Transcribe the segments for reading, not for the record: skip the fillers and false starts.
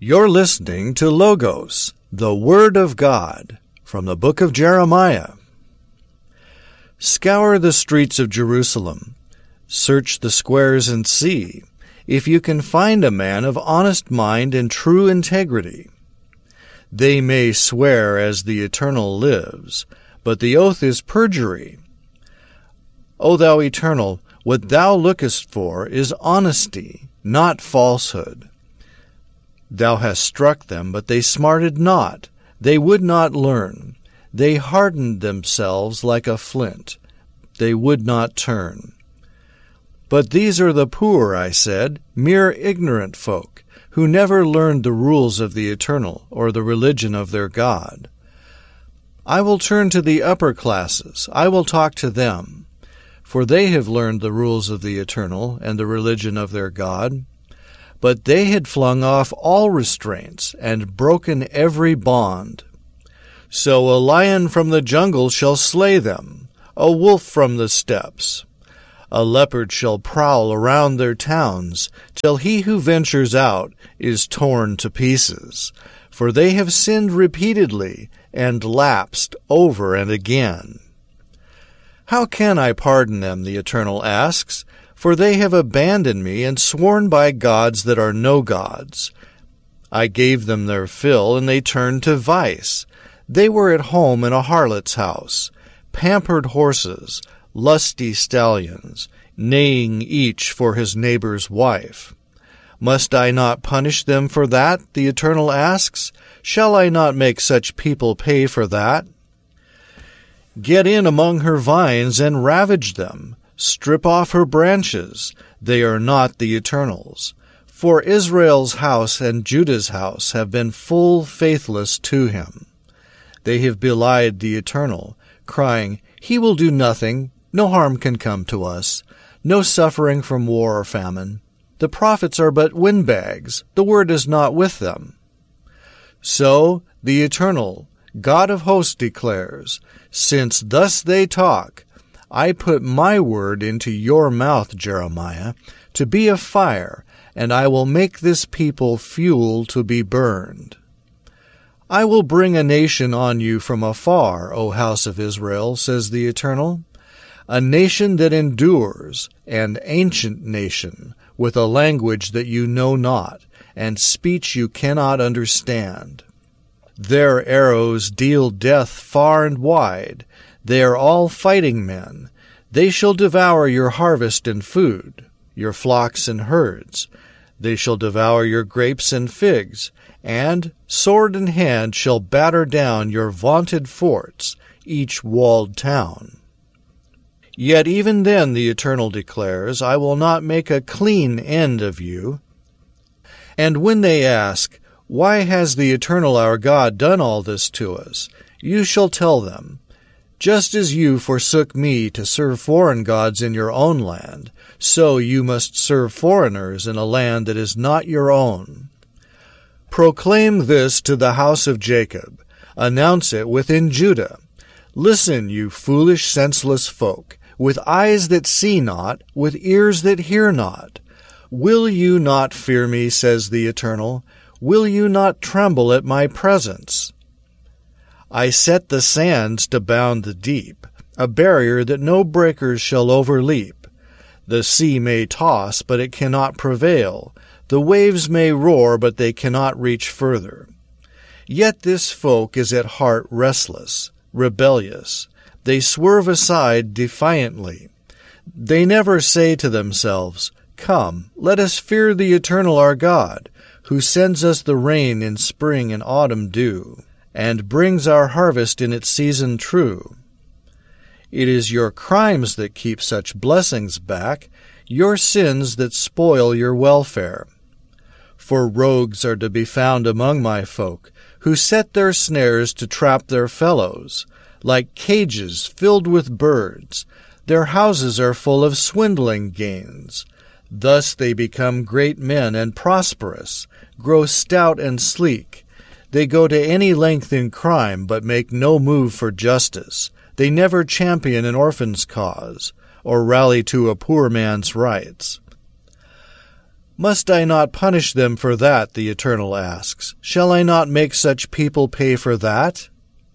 You're listening to Logos, the Word of God, from the book of Jeremiah. Scour the streets of Jerusalem. Search the squares and see if you can find a man of honest mind and true integrity. They may swear as the Eternal lives, but the oath is perjury. O thou Eternal, what thou lookest for is honesty, not falsehood. Thou hast struck them, but they smarted not. They would not learn. They hardened themselves like a flint. They would not turn. But these are the poor, I said, mere ignorant folk, who never learned the rules of the Eternal or the religion of their God. I will turn to the upper classes. I will talk to them, for they have learned the rules of the Eternal and the religion of their God. But they had flung off all restraints and broken every bond. So a lion from the jungle shall slay them, a wolf from the steppes. A leopard shall prowl around their towns, till he who ventures out is torn to pieces. For they have sinned repeatedly and lapsed over and again. How can I pardon them, the Eternal asks? For they have abandoned me and sworn by gods that are no gods. I gave them their fill, and they turned to vice. They were at home in a harlot's house, pampered horses, lusty stallions, neighing each for his neighbor's wife. Must I not punish them for that, the Eternal asks? Shall I not make such people pay for that? Get in among her vines and ravage them. Strip off her branches. They are not the Eternal's. For Israel's house and Judah's house have been full faithless to him. They have belied the Eternal, crying, He will do nothing. No harm can come to us. No suffering from war or famine. The prophets are but windbags. The word is not with them. So the Eternal, God of hosts, declares, Since thus they talk, I put my word into your mouth, Jeremiah, to be a fire, and I will make this people fuel to be burned. I will bring a nation on you from afar, O house of Israel, says the Eternal, a nation that endures, an ancient nation, with a language that you know not, and speech you cannot understand. Their arrows deal death far and wide. They are all fighting men. They shall devour your harvest and food, your flocks and herds. They shall devour your grapes and figs, and, sword in hand, shall batter down your vaunted forts, each walled town. Yet even then, the Eternal declares, I will not make a clean end of you. And when they ask, Why has the Eternal our God done all this to us? You shall tell them, Just as you forsook me to serve foreign gods in your own land, so you must serve foreigners in a land that is not your own. Proclaim this to the house of Jacob. Announce it within Judah. Listen, you foolish, senseless folk, with eyes that see not, with ears that hear not. Will you not fear me, says the Eternal? Will you not tremble at my presence? I set the sands to bound the deep, a barrier that no breakers shall overleap. The sea may toss, but it cannot prevail. The waves may roar, but they cannot reach further. Yet this folk is at heart restless, rebellious. They swerve aside defiantly. They never say to themselves, Come, let us fear the Eternal our God, who sends us the rain in spring and autumn dew, and brings our harvest in its season true. It is your crimes that keep such blessings back, your sins that spoil your welfare. For rogues are to be found among my folk, who set their snares to trap their fellows, like cages filled with birds. Their houses are full of swindling gains. Thus they become great men and prosperous, grow stout and sleek. They go to any length in crime, but make no move for justice. They never champion an orphan's cause, or rally to a poor man's rights. Must I not punish them for that, the Eternal asks. Shall I not make such people pay for that?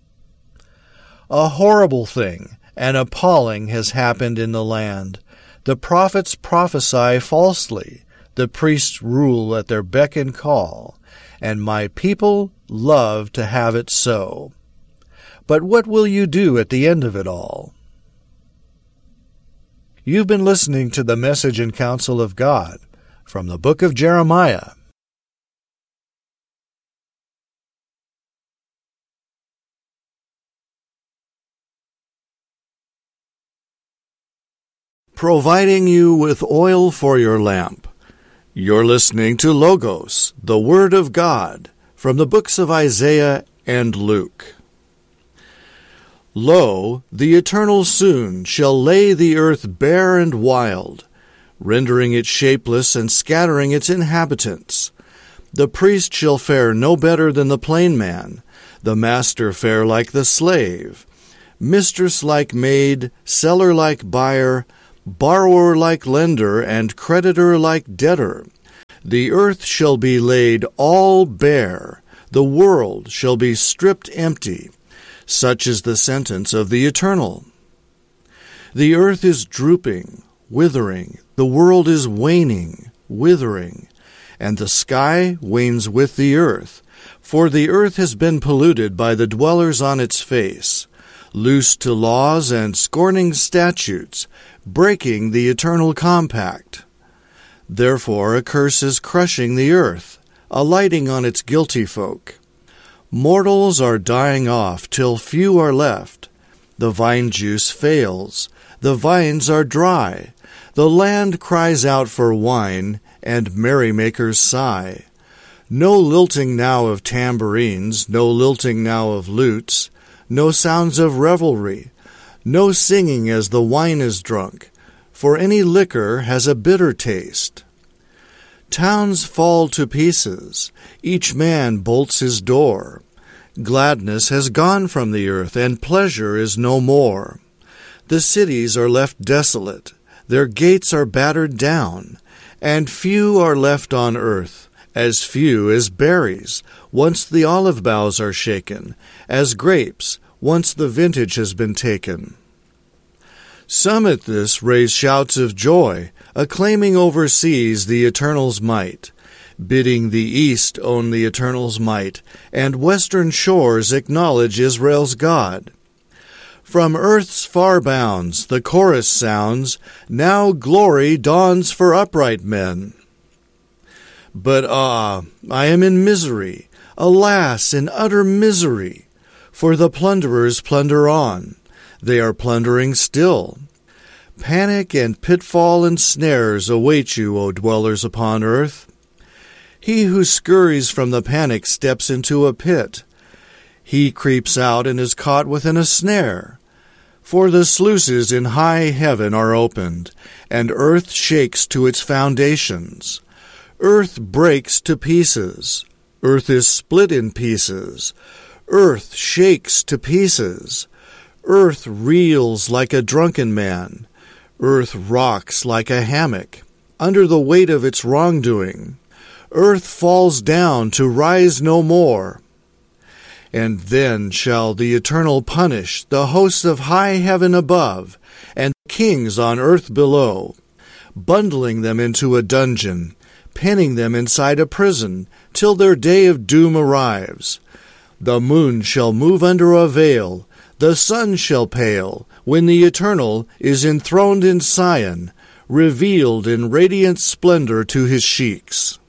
A horrible thing, and appalling, has happened in the land. The prophets prophesy falsely. The priests rule at their beck and call, and my people love to have it so. But what will you do at the end of it all? You've been listening to the Message and Counsel of God from the book of Jeremiah. Providing you with oil for your lamp. You're listening to Logos, the Word of God, from the books of Isaiah and Luke. Lo, the Eternal soon shall lay the earth bare and wild, rendering it shapeless and scattering its inhabitants. The priest shall fare no better than the plain man, the master fare like the slave, mistress like maid, seller like buyer, borrower like lender, and creditor like debtor. The earth shall be laid all bare, the world shall be stripped empty. Such is the sentence of the Eternal. The earth is drooping, withering, the world is waning, withering, and the sky wanes with the earth, for the earth has been polluted by the dwellers on its face, loose to laws and scorning statutes, breaking the eternal compact. Therefore a curse is crushing the earth, alighting on its guilty folk. Mortals are dying off till few are left. The vine juice fails, the vines are dry, the land cries out for wine, and merrymakers sigh. No lilting now of tambourines, no lilting now of lutes, no sounds of revelry, no singing as the wine is drunk, for any liquor has a bitter taste. Towns fall to pieces, each man bolts his door. Gladness has gone from the earth, and pleasure is no more. The cities are left desolate, their gates are battered down, and few are left on earth, as few as berries, once the olive boughs are shaken, as grapes, once the vintage has been taken. Some at this raise shouts of joy, acclaiming overseas the Eternal's might, bidding the east own the Eternal's might, and western shores acknowledge Israel's God. From earth's far bounds the chorus sounds, now glory dawns for upright men. But I am in misery, alas, in utter misery, for the plunderers plunder on. They are plundering still. Panic and pitfall and snares await you, O dwellers upon earth. He who scurries from the panic steps into a pit. He creeps out and is caught within a snare. For the sluices in high heaven are opened, and earth shakes to its foundations. Earth breaks to pieces. Earth is split in pieces. Earth shakes to pieces. Earth reels like a drunken man. Earth rocks like a hammock, under the weight of its wrongdoing. Earth falls down to rise no more. And then shall the Eternal punish the hosts of high heaven above, and kings on earth below, bundling them into a dungeon, penning them inside a prison, till their day of doom arrives. The moon shall move under a veil, the sun shall pale, when the Eternal is enthroned in Sion, revealed in radiant splendor to his sheiks.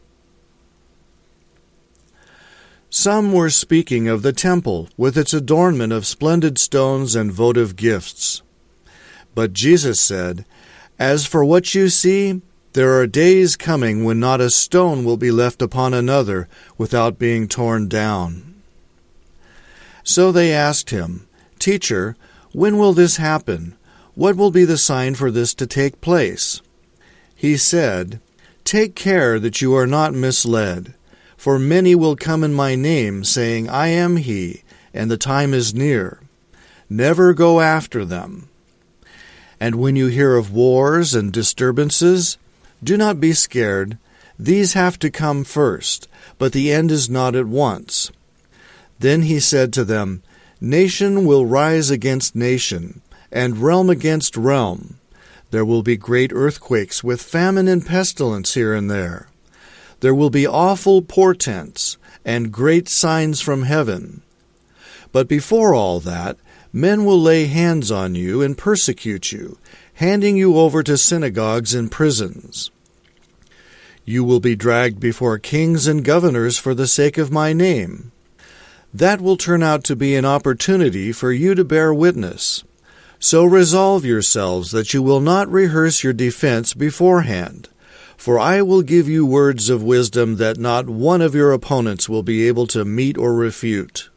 Some were speaking of the temple with its adornment of splendid stones and votive gifts. But Jesus said, As for what you see, there are days coming when not a stone will be left upon another without being torn down. So they asked him, Teacher, when will this happen? What will be the sign for this to take place? He said, Take care that you are not misled, for many will come in my name, saying, I am he, and the time is near. Never go after them. And when you hear of wars and disturbances, do not be scared, These have to come first, but the end is not at once." Then he said to them, "Nation will rise against nation, and realm against realm. There will be great earthquakes with famine and pestilence here and there. There will be awful portents and great signs from heaven. But before all that, men will lay hands on you and persecute you, handing you over to synagogues and prisons. You will be dragged before kings and governors for the sake of my name. That will turn out to be an opportunity for you to bear witness. So resolve yourselves that you will not rehearse your defense beforehand, for I will give you words of wisdom that not one of your opponents will be able to meet or refute.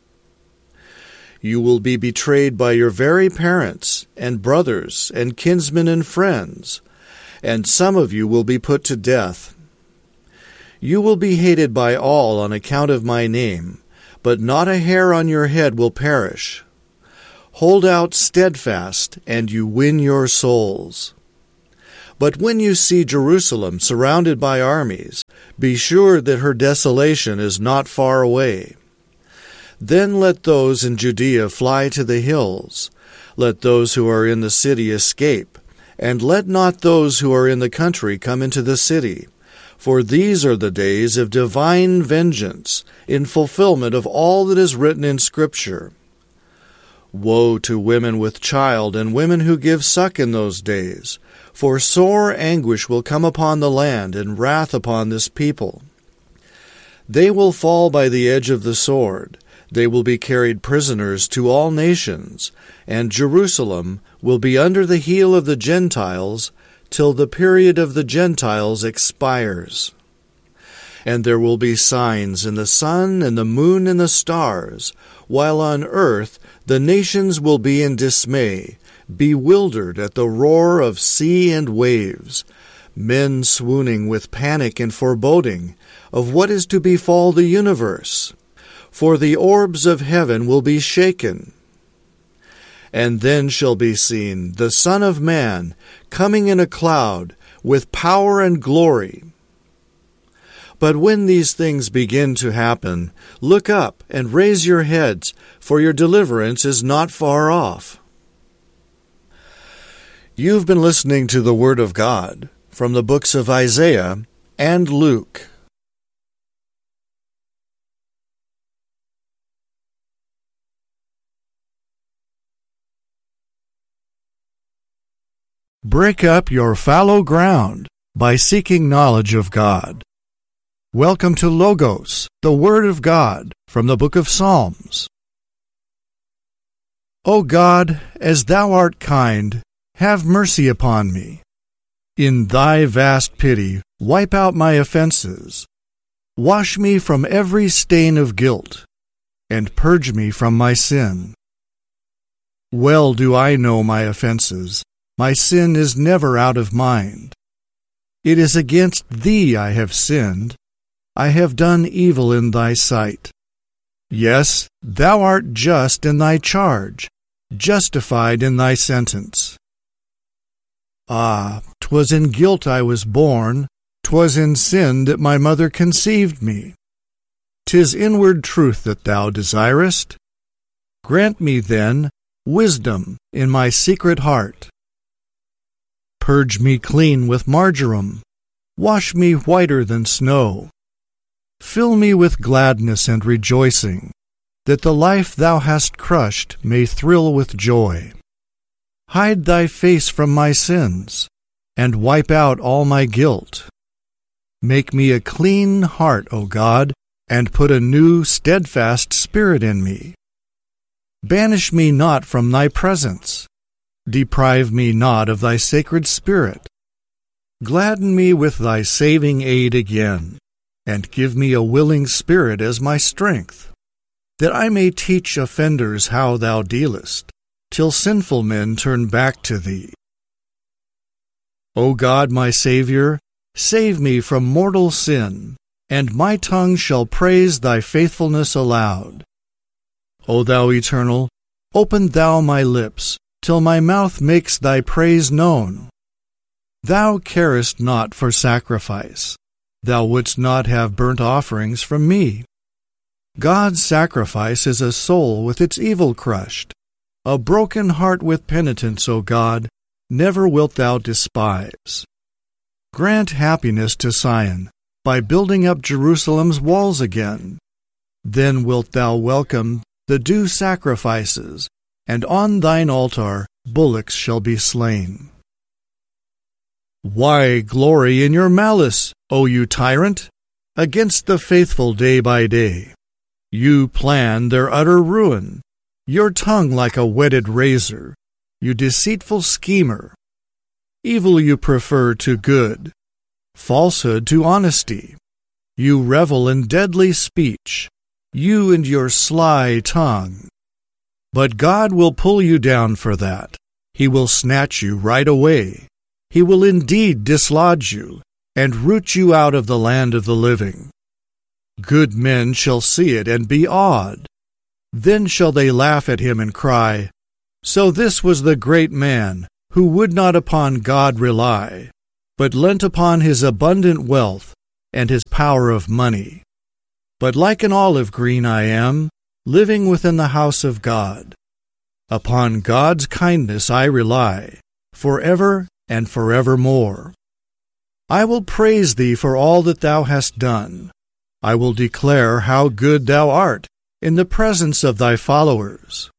You will be betrayed by your very parents and brothers and kinsmen and friends, and some of you will be put to death. You will be hated by all on account of my name, but not a hair on your head will perish. Hold out steadfast, and you win your souls. But when you see Jerusalem surrounded by armies, be sure that her desolation is not far away. Then let those in Judea fly to the hills. Let those who are in the city escape, and let not those who are in the country come into the city. For these are the days of divine vengeance, in fulfillment of all that is written in Scripture. Woe to women with child and women who give suck in those days, for sore anguish will come upon the land and wrath upon this people. They will fall by the edge of the sword. They will be carried prisoners to all nations, and Jerusalem will be under the heel of the Gentiles till the period of the Gentiles expires. And there will be signs in the sun and the moon and the stars, while on earth the nations will be in dismay, bewildered at the roar of sea and waves, men swooning with panic and foreboding of what is to befall the universe. For the orbs of heaven will be shaken. And then shall be seen the Son of Man coming in a cloud with power and glory. But when these things begin to happen, look up and raise your heads, for your deliverance is not far off." You've been listening to the Word of God from the books of Isaiah and Luke. Break up your fallow ground by seeking knowledge of God. Welcome to Logos, the Word of God, from the book of Psalms. O God, as thou art kind, have mercy upon me. In thy vast pity, wipe out my offenses. Wash me from every stain of guilt, and purge me from my sin. Well do I know my offenses. My sin is never out of mind. It is against thee I have sinned. I have done evil in thy sight. Yes, thou art just in thy charge, justified in thy sentence. Ah, 'twas in guilt I was born, 'twas in sin that my mother conceived me. 'Tis inward truth that thou desirest. Grant me, then, wisdom in my secret heart. Purge me clean with marjoram, wash me whiter than snow. Fill me with gladness and rejoicing, that the life thou hast crushed may thrill with joy. Hide thy face from my sins, and wipe out all my guilt. Make me a clean heart, O God, and put a new, steadfast spirit in me. Banish me not from thy presence. Deprive me not of thy sacred spirit. Gladden me with thy saving aid again, and give me a willing spirit as my strength, that I may teach offenders how thou dealest, till sinful men turn back to thee. O God, my Savior, save me from mortal sin, and my tongue shall praise thy faithfulness aloud. O thou eternal, open thou my lips, till my mouth makes thy praise known. Thou carest not for sacrifice. Thou wouldst not have burnt offerings from me. God's sacrifice is a soul with its evil crushed. A broken heart with penitence, O God, never wilt thou despise. Grant happiness to Sion by building up Jerusalem's walls again. Then wilt thou welcome the due sacrifices, and on thine altar bullocks shall be slain. Why glory in your malice, O you tyrant, against the faithful day by day? You plan their utter ruin, your tongue like a whetted razor, you deceitful schemer. Evil you prefer to good, falsehood to honesty. You revel in deadly speech, you and your sly tongue. But God will pull you down for that. He will snatch you right away. He will indeed dislodge you, and root you out of the land of the living. Good men shall see it and be awed. Then shall they laugh at him and cry, So this was the great man, who would not upon God rely, but leant upon his abundant wealth and his power of money. But like an olive green I am, living within the house of God. Upon God's kindness I rely, forever and forevermore. I will praise thee for all that thou hast done. I will declare how good thou art in the presence of thy followers.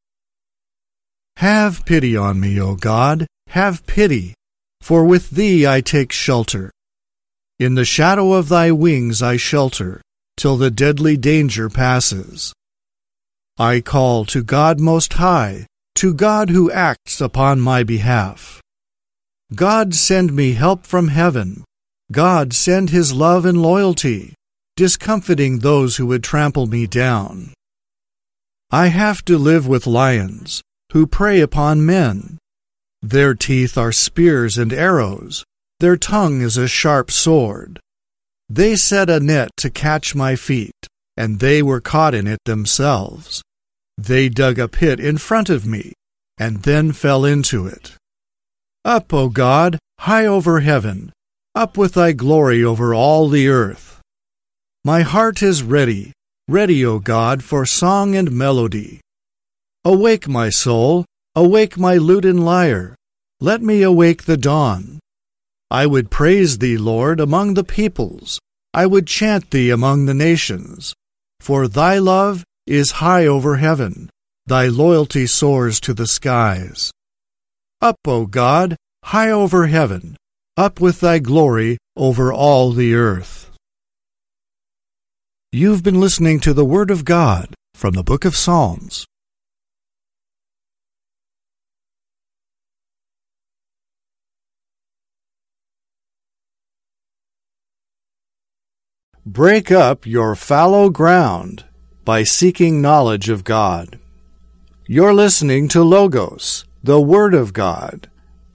Have pity on me, O God, have pity, for with thee I take shelter. In the shadow of thy wings I shelter, till the deadly danger passes. I call to God Most High, to God who acts upon my behalf. God send me help from heaven. God send his love and loyalty, discomfiting those who would trample me down. I have to live with lions, who prey upon men. Their teeth are spears and arrows, their tongue is a sharp sword. They set a net to catch my feet, and they were caught in it themselves. They dug a pit in front of me, and then fell into it. Up, O God, high over heaven, up with thy glory over all the earth. My heart is ready, ready, O God, for song and melody. Awake, my soul, awake my lute and lyre. Let me awake the dawn. I would praise thee, Lord, among the peoples. I would chant thee among the nations. For thy love is high over heaven. Thy loyalty soars to the skies. Up, O God, high over heaven. Up with thy glory over all the earth. You've been listening to the Word of God from the Book of Psalms. Break up your fallow ground by seeking knowledge of God. You're listening to Logos, the Word of God.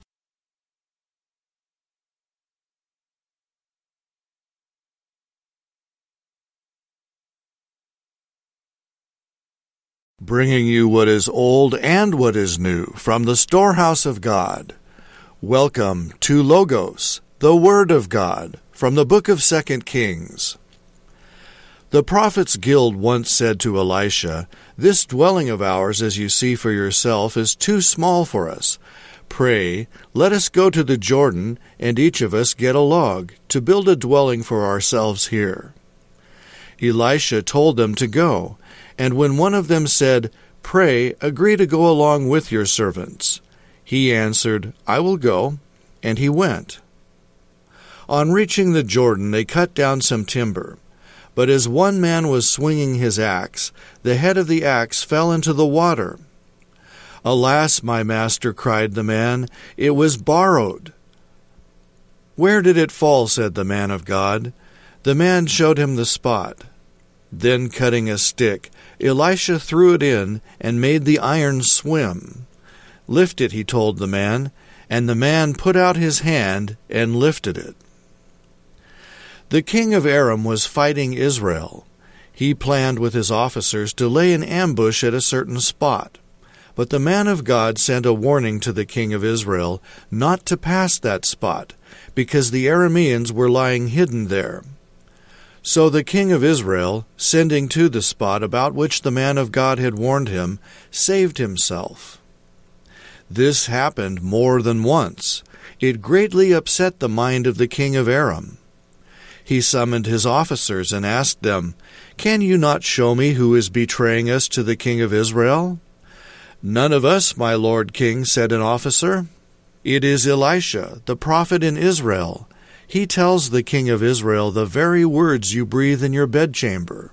Bringing you what is old and what is new from the storehouse of God. Welcome to Logos, the Word of God, from the book of 2 Kings. The Prophets Guild once said to Elisha, "This dwelling of ours, as you see for yourself, is too small for us. Pray, let us go to the Jordan, and each of us get a log, to build a dwelling for ourselves here." Elisha told them to go, and when one of them said, "Pray, agree to go along with your servants," he answered, "I will go," and he went. On reaching the Jordan, they cut down some timber. But as one man was swinging his axe, the head of the axe fell into the water. "Alas, my master," cried the man, "it was borrowed." "Where did it fall?" said the man of God. The man showed him the spot. Then, cutting a stick, Elisha threw it in and made the iron swim. "Lift it," he told the man, and the man put out his hand and lifted it. The king of Aram was fighting Israel. He planned with his officers to lay an ambush at a certain spot. But the man of God sent a warning to the king of Israel not to pass that spot, because the Arameans were lying hidden there. So the king of Israel, sending to the spot about which the man of God had warned him, saved himself. This happened more than once. It greatly upset the mind of the king of Aram. He summoned his officers and asked them, "Can you not show me who is betraying us to the king of Israel?" "None of us, my lord king," said an officer. "It is Elisha, the prophet in Israel. He tells the king of Israel the very words you breathe in your bedchamber."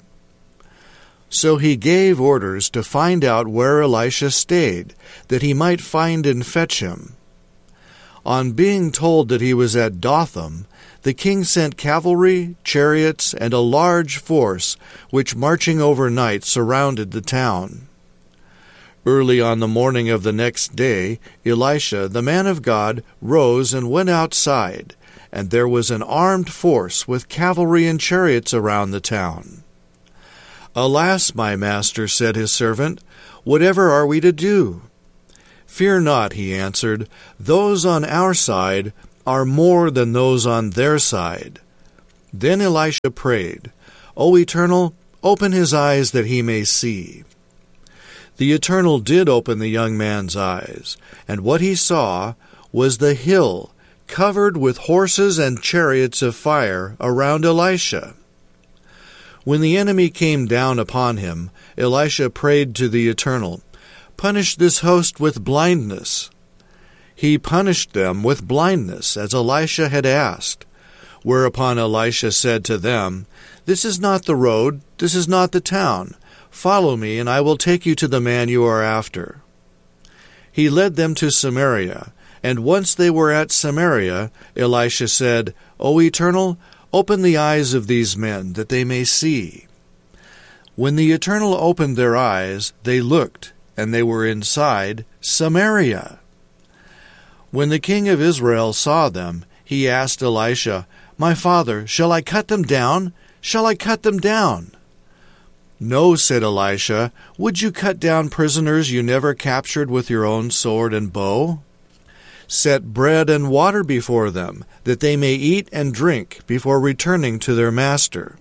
So he gave orders to find out where Elisha stayed, that he might find and fetch him. On being told that he was at Dothan, the king sent cavalry, chariots, and a large force, which marching overnight surrounded the town. Early on the morning of the next day, Elisha, the man of God, rose and went outside, and there was an armed force with cavalry and chariots around the town. "Alas, my master," said his servant, "whatever are we to do?" "Fear not," he answered, "those on our side are more than those on their side." Then Elisha prayed, "O Eternal, open his eyes that he may see." The Eternal did open the young man's eyes, and what he saw was the hill covered with horses and chariots of fire around Elisha. When the enemy came down upon him, Elisha prayed to the Eternal, "Punish this host with blindness." He punished them with blindness, as Elisha had asked. Whereupon Elisha said to them, "This is not the road, this is not the town. Follow me, and I will take you to the man you are after." He led them to Samaria, and once they were at Samaria, Elisha said, "O Eternal, open the eyes of these men, that they may see." When the Eternal opened their eyes, they looked, and they were inside Samaria. When the king of Israel saw them, he asked Elisha, "My father, shall I cut them down? Shall I cut them down?" "No," said Elisha. "Would you cut down prisoners you never captured with your own sword and bow? Set bread and water before them, that they may eat and drink before returning to their master."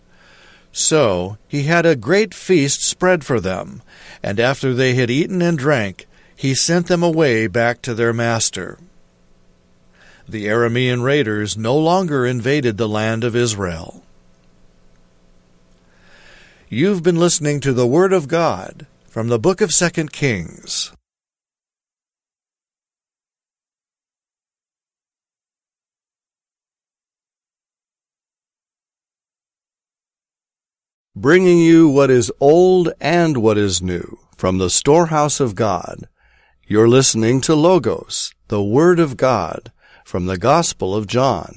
So he had a great feast spread for them, and after they had eaten and drank, he sent them away back to their master. The Aramean raiders no longer invaded the land of Israel. You've been listening to the Word of God from the book of 2 Kings. Bringing you what is old and what is new from the storehouse of God. You're listening to Logos, the Word of God, from the Gospel of John.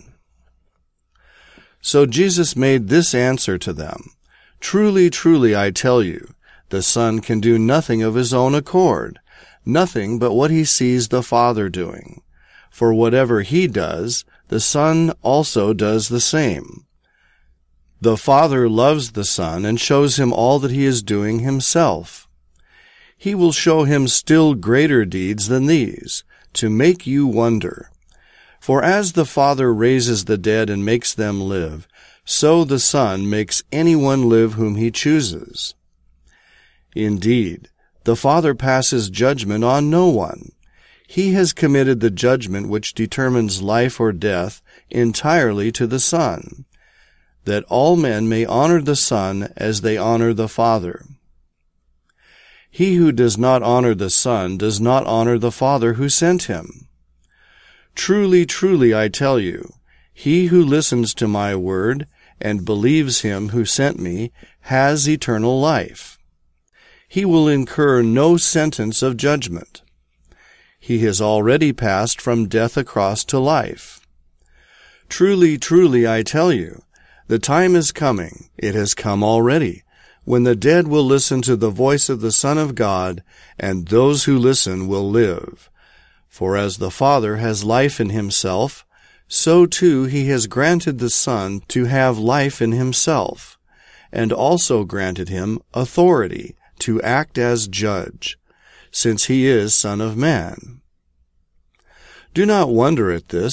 So Jesus made this answer to them, "Truly, truly, I tell you, the Son can do nothing of his own accord, nothing but what he sees the Father doing. For whatever he does, the Son also does the same. The Father loves the Son and shows him all that he is doing himself. He will show him still greater deeds than these, to make you wonder. For as the Father raises the dead and makes them live, so the Son makes anyone live whom he chooses. Indeed, the Father passes judgment on no one. He has committed the judgment which determines life or death entirely to the Son, that all men may honor the Son as they honor the Father. He who does not honor the Son does not honor the Father who sent him. Truly, truly, I tell you, he who listens to my word and believes him who sent me has eternal life. He will incur no sentence of judgment. He has already passed from death across to life. Truly, truly, I tell you, the time is coming, it has come already, when the dead will listen to the voice of the Son of God, and those who listen will live. For as the Father has life in himself, so too he has granted the Son to have life in himself, and also granted him authority to act as judge, since he is Son of Man. Do not wonder at this,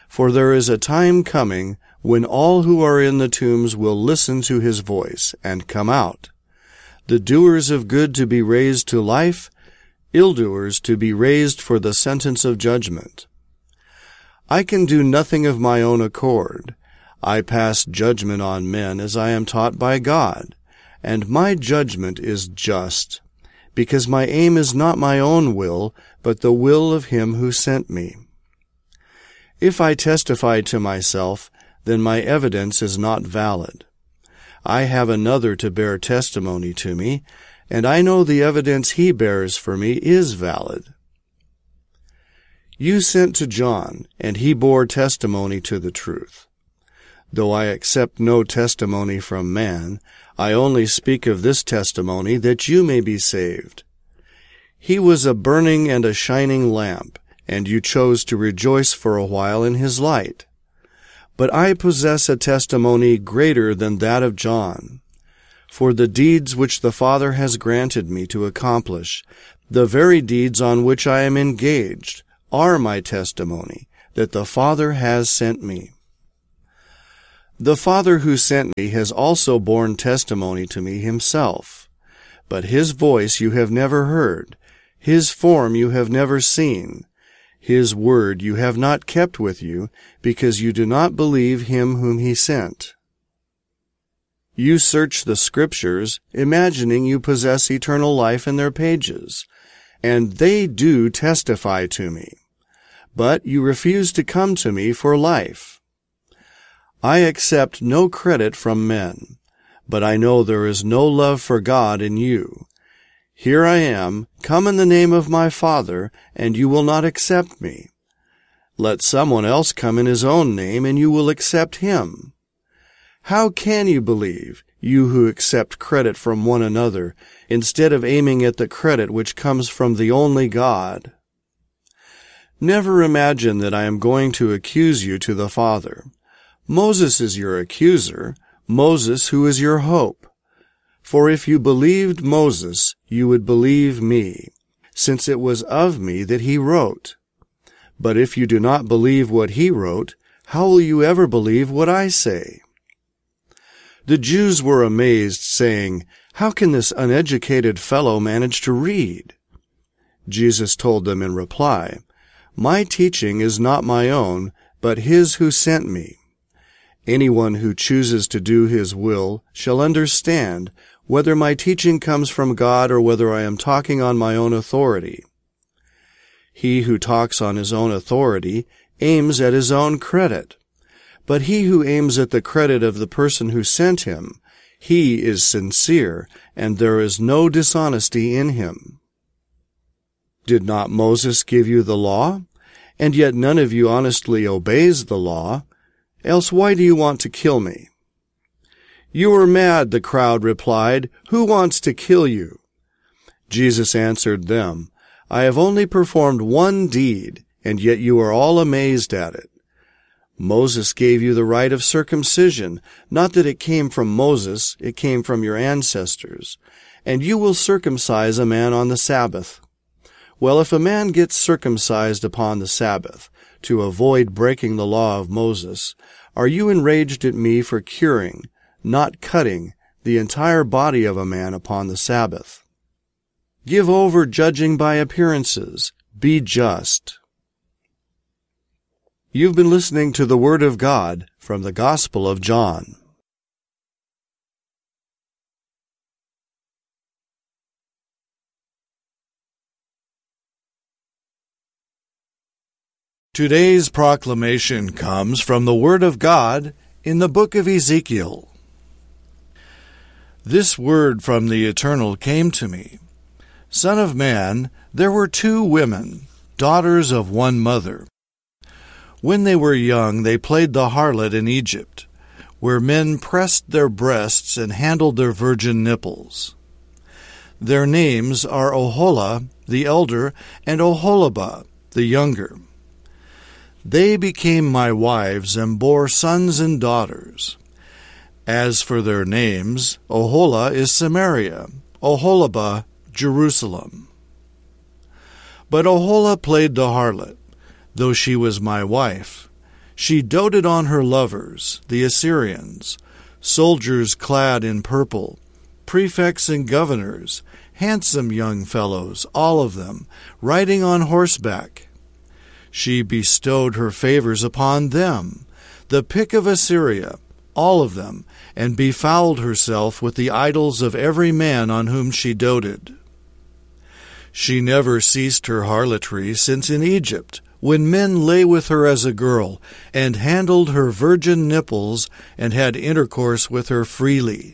For there is a time coming when all who are in the tombs will listen to his voice and come out, the doers of good to be raised to life, ill-doers to be raised for the sentence of judgment. I can do nothing of my own accord. I pass judgment on men as I am taught by God, and my judgment is just, because my aim is not my own will, but the will of him who sent me. If I testify to myself, then my evidence is not valid. I have another to bear testimony to me, and I know the evidence he bears for me is valid. You sent to John, and he bore testimony to the truth. Though I accept no testimony from man, I only speak of this testimony that you may be saved. He was a burning and a shining lamp, and you chose to rejoice for a while in his light. But I possess a testimony greater than that of John. For the deeds which the Father has granted me to accomplish, the very deeds on which I am engaged, are my testimony that the Father has sent me. The Father who sent me has also borne testimony to me himself. But his voice you have never heard, his form you have never seen. His word you have not kept with you, because you do not believe him whom he sent. You search the Scriptures, imagining you possess eternal life in their pages, and they do testify to me. But you refuse to come to me for life. I accept no credit from men, but I know there is no love for God in you. Here I am, come in the name of my Father, and you will not accept me. Let someone else come in his own name, and you will accept him. How can you believe, you who accept credit from one another, instead of aiming at the credit which comes from the only God? Never imagine that I am going to accuse you to the Father. Moses is your accuser, Moses who is your hope. For if you believed Moses, you would believe me, since it was of me that he wrote. But if you do not believe what he wrote, how will you ever believe what I say? The Jews were amazed, saying, How can this uneducated fellow manage to read? Jesus told them in reply, My teaching is not my own, but his who sent me. Anyone who chooses to do his will shall understand whether my teaching comes from God or whether I am talking on my own authority. He who talks on his own authority aims at his own credit, but he who aims at the credit of the person who sent him, he is sincere, and there is no dishonesty in him. Did not Moses give you the law? And yet none of you honestly obeys the law. Else why do you want to kill me? You are mad, the crowd replied. Who wants to kill you? Jesus answered them, I have only performed one deed, and yet you are all amazed at it. Moses gave you the rite of circumcision, not that it came from Moses, it came from your ancestors. And you will circumcise a man on the Sabbath. Well, if a man gets circumcised upon the Sabbath, to avoid breaking the law of Moses, are you enraged at me for curing, not cutting, the entire body of a man upon the Sabbath? Give over judging by appearances. Be just. You've been listening to the Word of God from the Gospel of John. Today's proclamation comes from the Word of God in the book of Ezekiel. This word from the Eternal came to me. Son of man, there were 2 women, daughters of one mother. When they were young, they played the harlot in Egypt, where men pressed their breasts and handled their virgin nipples. Their names are Oholah, the elder, and Oholibah, the younger. They became my wives and bore sons and daughters. As for their names, Oholah is Samaria, Oholibah, Jerusalem. But Oholah played the harlot, though she was my wife. She doted on her lovers, the Assyrians, soldiers clad in purple, prefects and governors, handsome young fellows, all of them, riding on horseback. She bestowed her favors upon them, the pick of Assyria, all of them, and befouled herself with the idols of every man on whom she doted. She never ceased her harlotry since in Egypt, when men lay with her as a girl, and handled her virgin nipples, and had intercourse with her freely.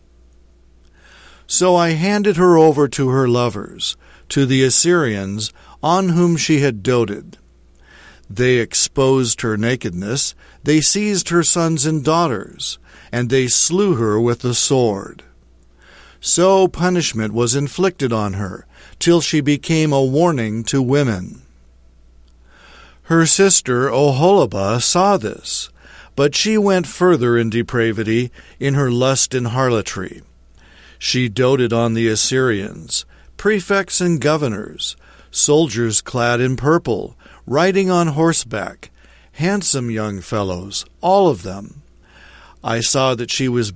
So I handed her over to her lovers, to the Assyrians, on whom she had doted. They exposed her nakedness, they seized her sons and daughters, and they slew her with the sword. So punishment was inflicted on her, till she became a warning to women. Her sister Oholibah saw this, but she went further in depravity, in her lust and harlotry. She doted on the Assyrians, prefects and governors, soldiers clad in purple, riding on horseback, handsome young fellows, all of them. I saw that she was